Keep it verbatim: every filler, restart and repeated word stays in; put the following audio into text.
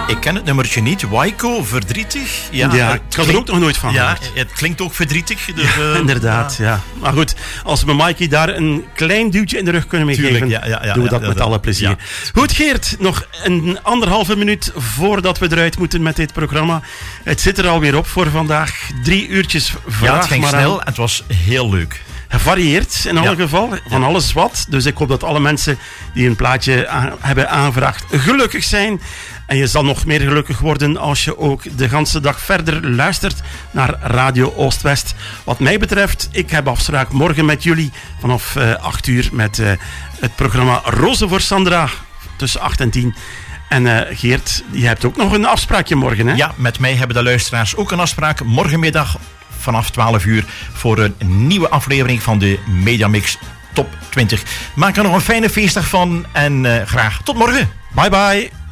Ik ken het nummertje niet. Waiko, verdrietig. Ja, ja ik had er ook nog nooit van Ja, gehoord. het klinkt ook verdrietig. Dus, ja, uh, inderdaad, ja. ja. Maar goed, als we Mikey daar een klein duwtje in de rug kunnen meegeven, Tuurlijk, ja, ja, ja, doen we ja, dat ja, met ja, alle plezier. Ja. Goed, Geert, nog een anderhalve minuut voordat we eruit moeten met dit programma. Het zit er alweer op voor vandaag. Drie uurtjes vraag Ja, het ging maar snel aan. en het was heel leuk. Gevarieerd in alle Ja. geval, van Ja. alles wat. Dus ik hoop dat alle mensen die een plaatje aan, hebben aangevraagd gelukkig zijn. En je zal nog meer gelukkig worden als je ook de ganse dag verder luistert naar Radio Oost-West. Wat mij betreft, ik heb afspraak morgen met jullie vanaf uh, acht uur met uh, het programma Roze voor Sandra tussen acht en tien. En uh, Geert, je hebt ook nog een afspraakje morgen, hè? Ja, met mij hebben de luisteraars ook een afspraak morgenmiddag vanaf twaalf uur voor een nieuwe aflevering van de Mediamix Top twintig. Maak er nog een fijne feestdag van en uh, graag tot morgen. Bye bye.